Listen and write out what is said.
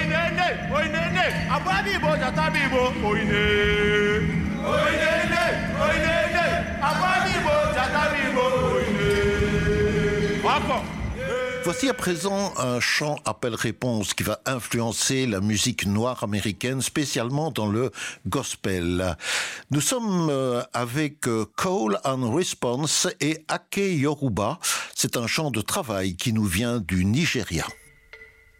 Voici à présent un chant appel-réponse qui va influencer la musique noire américaine, spécialement dans le gospel. Nous sommes avec Call and Response et Ake Yoruba. C'est un chant de travail qui nous vient du Nigeria.